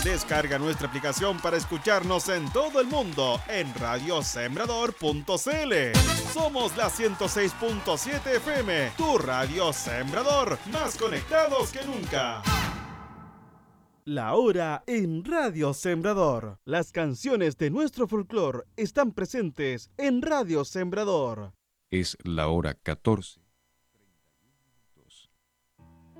Descarga nuestra aplicación para escucharnos en todo el mundo en radiosembrador.cl. Somos la 106.7 FM, tu radio Sembrador, más conectados que nunca. La hora en Radio Sembrador. Las canciones de nuestro folclore están presentes en Radio Sembrador. Es la hora 14.